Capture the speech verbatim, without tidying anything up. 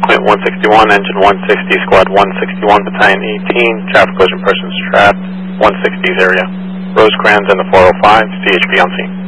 Quint one sixty-one, engine one sixty, squad one sixty-one, battalion eighteen, traffic collision persons trapped, one sixties area. Rosecrans and the four oh five, C H P on scene.